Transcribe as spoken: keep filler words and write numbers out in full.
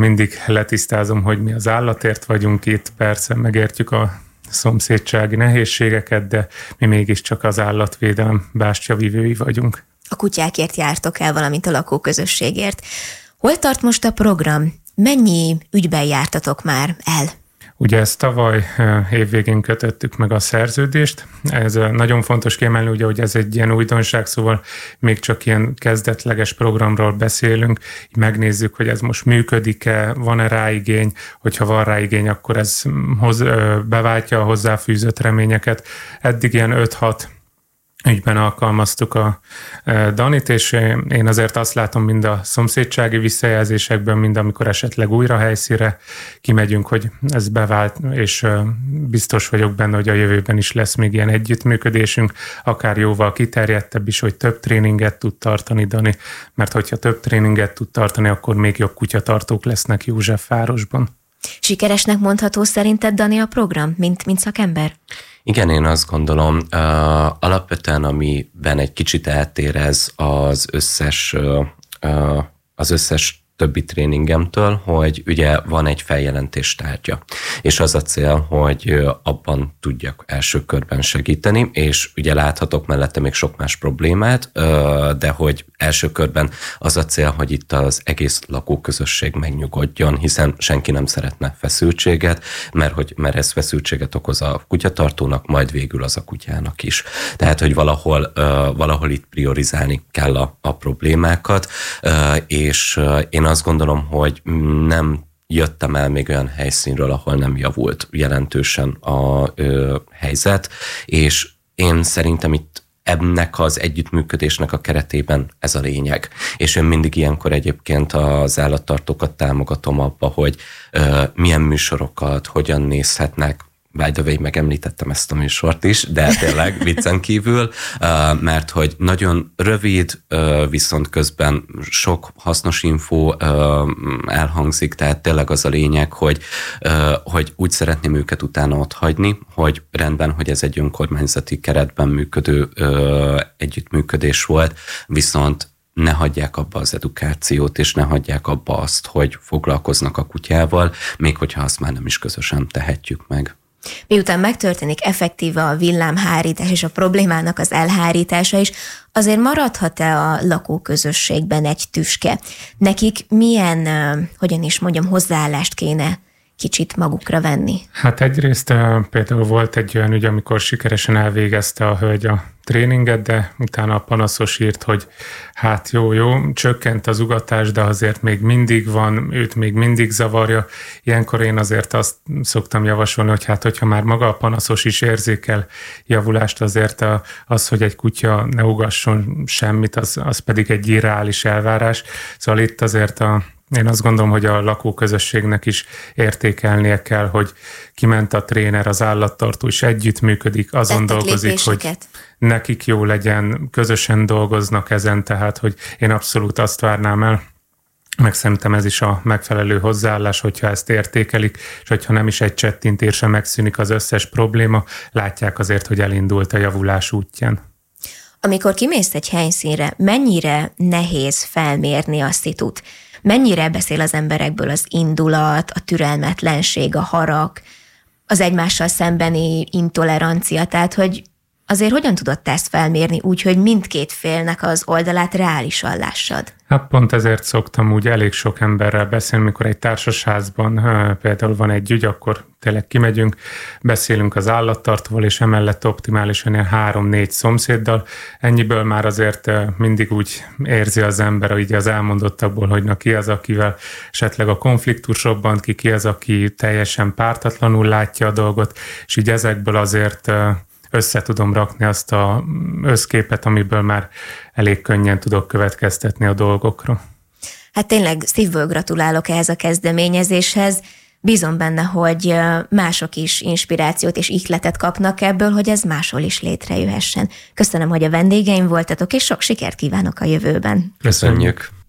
mindig letisztázom, hogy mi az állatért vagyunk itt, persze megértjük a szomszédsági nehézségeket, de mi mégiscsak az állatvédelem bástyavívői vagyunk. A kutyákért jártok el, valamint a lakóközösségért. Hol tart most a program? Mennyi ügyben jártatok már el? Ugye ezt tavaly évvégén kötöttük meg a szerződést. Ez nagyon fontos kiemelni, ugye, hogy ez egy ilyen újdonság, szóval még csak ilyen kezdetleges programról beszélünk. Így megnézzük, hogy ez most működik-e, van-e rá igény, hogyha van rá igény, akkor ez hoz, beváltja a hozzáfűzött reményeket. Eddig ilyen öt-hat ügyben alkalmaztuk a Danit, és én azért azt látom mind a szomszédsági visszajelzésekben, mind amikor esetleg újra helyszínre kimegyünk, hogy ez bevált, és biztos vagyok benne, hogy a jövőben is lesz még ilyen együttműködésünk, akár jóval kiterjedtebb is, hogy több tréninget tud tartani Dani, mert hogyha több tréninget tud tartani, akkor még jobb kutyatartók lesznek Józsefvárosban. Sikeresnek mondható szerinted, Dani, a program, mint, mint szakember? Igen, én azt gondolom, uh, alapvetően amiben egy kicsit eltérez az összes, uh, az összes többi tréningemtől, hogy ugye van egy feljelentés tárgya, és az a cél, hogy abban tudjak első körben segíteni, és ugye láthatok mellette még sok más problémát, de hogy első körben az a cél, hogy itt az egész lakóközösség megnyugodjon, hiszen senki nem szeretne feszültséget, mert, hogy, mert ez feszültséget okoz a kutyatartónak, majd végül az a kutyának is. Tehát, hogy valahol, valahol itt priorizálni kell a, a problémákat, és én azt gondolom, hogy nem jöttem el még olyan helyszínről, ahol nem javult jelentősen a ö, helyzet, és én szerintem itt ennek az együttműködésnek a keretében ez a lényeg. És én mindig ilyenkor egyébként az állattartókat támogatom abba, hogy ö, milyen műsorokat, hogyan nézhetnek. By the way, megemlítettem ezt a műsort is, de tényleg viccen kívül, mert hogy nagyon rövid, viszont közben sok hasznos info elhangzik, tehát tényleg az a lényeg, hogy, hogy úgy szeretném őket utána ott hagyni, hogy rendben, hogy ez egy önkormányzati keretben működő együttműködés volt, viszont ne hagyják abba az edukációt, és ne hagyják abba azt, hogy foglalkoznak a kutyával, még hogyha azt már nem is közösen tehetjük meg. Miután megtörténik effektíve a villámhárítás és a problémának az elhárítása is, azért maradhat-e a lakóközösségben egy tüske? Nekik milyen, hogyan is mondjam, hozzáállást kéne kicsit magukra venni? Hát egyrészt például volt egy olyan ügy, amikor sikeresen elvégezte a hölgy a tréninget, de utána a panaszos írt, hogy hát jó, jó, csökkent az ugatás, de azért még mindig van, őt még mindig zavarja. Ilyenkor én azért azt szoktam javasolni, hogy hát hogyha már maga a panaszos is érzékel javulást, azért az, hogy egy kutya ne ugasson semmit, az, az pedig egy irreális elvárás. Szóval itt azért a Én azt gondolom, hogy a lakóközösségnek is értékelnie kell, hogy kiment a tréner, az állattartó is együttműködik, azon Tettek dolgozik, lépéseket. Hogy nekik jó legyen, közösen dolgoznak ezen, tehát hogy én abszolút azt várnám el, meg szerintem ez is a megfelelő hozzáállás, hogyha ezt értékelik, és hogyha nem is egy csettintésre megszűnik az összes probléma, látják azért, hogy elindult a javulás útján. Amikor kimész egy helyszínre, mennyire nehéz felmérni a szitut? Mennyire beszél az emberekből az indulat, a türelmetlenség, a harag, az egymással szembeni intolerancia, tehát hogy azért hogyan tudod te ezt felmérni úgy, hogy mindkét félnek az oldalát reálisan lássad? Hát pont ezért szoktam úgy elég sok emberrel beszélni, mikor egy társasházban például van egy ügy, akkor tényleg kimegyünk, beszélünk az állattartóval, és emellett optimálisan ilyen három-négy szomszéddal. Ennyiből már azért mindig úgy érzi az ember, így az elmondottakból, hogy na ki az, akivel esetleg a konfliktus robbant ki, ki az, aki teljesen pártatlanul látja a dolgot, és így ezekből azért össze tudom rakni azt a összképet, amiből már elég könnyen tudok következtetni a dolgokra. Hát tényleg szívből gratulálok ehhez a kezdeményezéshez. Bízom benne, hogy mások is inspirációt és ihletet kapnak ebből, hogy ez máshol is létrejöhessen. Köszönöm, hogy a vendégeim voltatok, és sok sikert kívánok a jövőben. Köszönjük!